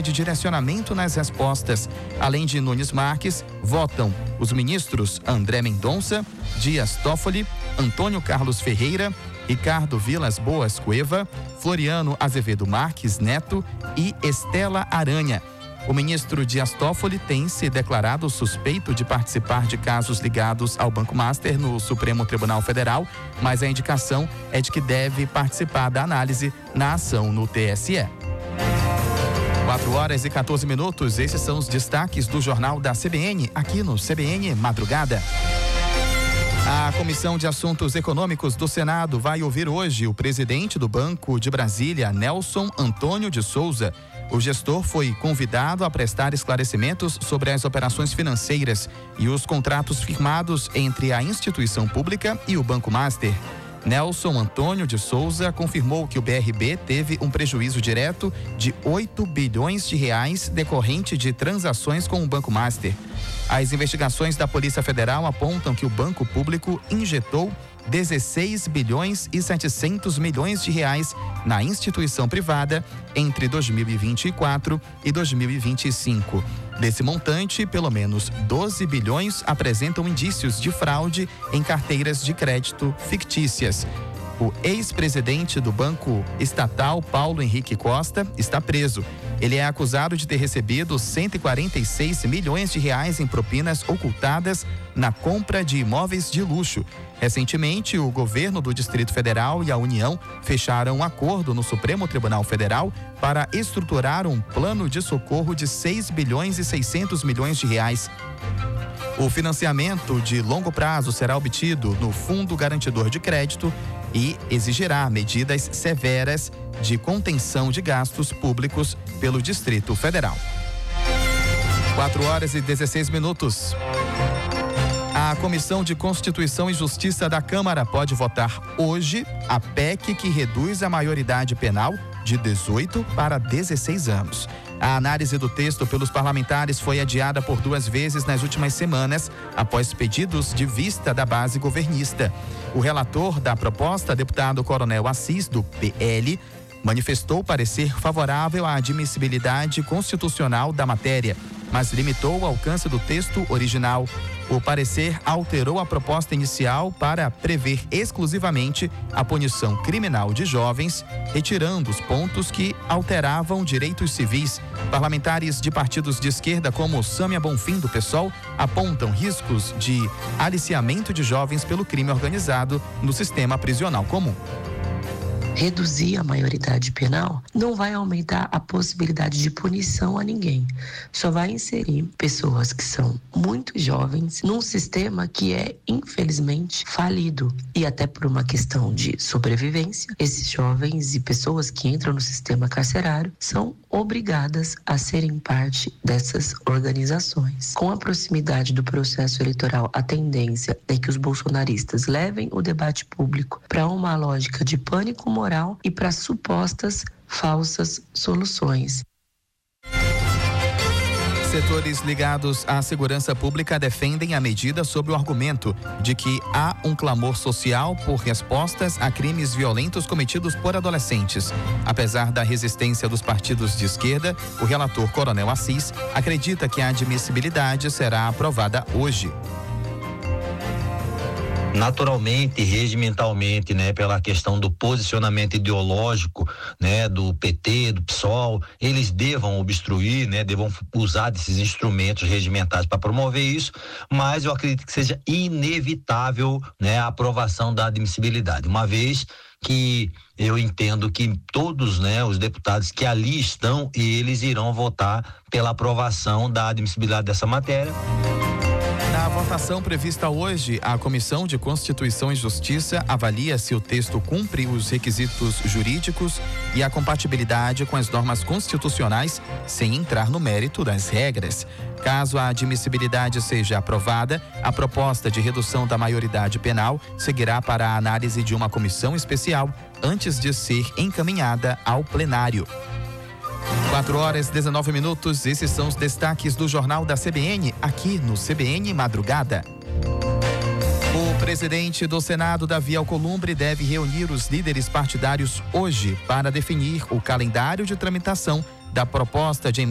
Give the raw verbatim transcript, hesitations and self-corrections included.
de direcionamento nas respostas. Além de Nunes Marques, votam os ministros André Mendonça, Dias Toffoli, Antônio Carlos Ferreira, Ricardo Vilas Boas Cueva, Floriano Azevedo Marques Neto e Estela Aranha. O ministro Dias Toffoli tem se declarado suspeito de participar de casos ligados ao Banco Master no Supremo Tribunal Federal, mas a indicação é de que deve participar da análise na ação no T S E. quatro horas e quatorze minutos, esses são os destaques do Jornal da C B N, aqui no C B N Madrugada. A Comissão de Assuntos Econômicos do Senado vai ouvir hoje o presidente do Banco de Brasília, Nelson Antônio de Souza. O gestor foi convidado a prestar esclarecimentos sobre as operações financeiras e os contratos firmados entre a instituição pública e o Banco Master. Nelson Antônio de Souza confirmou que o B R B teve um prejuízo direto de oito bilhões de reais decorrente de transações com o Banco Master. As investigações da Polícia Federal apontam que o banco público injetou dezesseis bilhões e setecentos milhões de reais na instituição privada entre dois mil e vinte e quatro e dois mil e vinte e cinco. Desse montante, pelo menos doze bilhões apresentam indícios de fraude em carteiras de crédito fictícias. O ex-presidente do Banco Estatal, Paulo Henrique Costa, está preso. Ele é acusado de ter recebido cento e quarenta e seis milhões de reais em propinas ocultadas na compra de imóveis de luxo. Recentemente, o governo do Distrito Federal e a União fecharam um acordo no Supremo Tribunal Federal para estruturar um plano de socorro de seis bilhões e seiscentos milhões de reais. O financiamento de longo prazo será obtido no Fundo Garantidor de Crédito e exigirá medidas severas de contenção de gastos públicos pelo Distrito Federal. quatro horas e dezesseis minutos. A Comissão de Constituição e Justiça da Câmara pode votar hoje a P E C que reduz a maioridade penal de dezoito para dezesseis anos. A análise do texto pelos parlamentares foi adiada por duas vezes nas últimas semanas, após pedidos de vista da base governista. O relator da proposta, deputado Coronel Assis, do P L, manifestou parecer favorável à admissibilidade constitucional da matéria, mas limitou o alcance do texto original. O parecer alterou a proposta inicial para prever exclusivamente a punição criminal de jovens, retirando os pontos que alteravam direitos civis. Parlamentares de partidos de esquerda, como Sâmia Bonfim, do PSOL, apontam riscos de aliciamento de jovens pelo crime organizado no sistema prisional comum. Reduzir a maioridade penal não vai aumentar a possibilidade de punição a ninguém. Só vai inserir pessoas que são muito jovens num sistema que é, infelizmente, falido. E até por uma questão de sobrevivência, esses jovens e pessoas que entram no sistema carcerário são obrigadas a serem parte dessas organizações. Com a proximidade do processo eleitoral, a tendência é que os bolsonaristas levem o debate público para uma lógica de pânico moral e para supostas falsas soluções. Setores ligados à segurança pública defendem a medida sob o argumento de que há um clamor social por respostas a crimes violentos cometidos por adolescentes. Apesar da resistência dos partidos de esquerda, o relator Coronel Assis acredita que a admissibilidade será aprovada hoje. Naturalmente, regimentalmente, né, pela questão do posicionamento ideológico, né, do P T, do PSOL, eles devam obstruir, né, devam usar desses instrumentos regimentais para promover isso, mas eu acredito que seja inevitável, né, a aprovação da admissibilidade, uma vez que eu entendo que todos, né, os deputados que ali estão, eles irão votar pela aprovação da admissibilidade dessa matéria. Na votação prevista hoje, a Comissão de Constituição e Justiça avalia se o texto cumpre os requisitos jurídicos e a compatibilidade com as normas constitucionais, sem entrar no mérito das regras. Caso a admissibilidade seja aprovada, a proposta de redução da maioridade penal seguirá para a análise de uma comissão especial antes de ser encaminhada ao plenário. quatro horas e dezenove minutos, esses são os destaques do Jornal da C B N, aqui no C B N Madrugada. O presidente do Senado, Davi Alcolumbre, deve reunir os líderes partidários hoje para definir o calendário de tramitação da proposta de emenda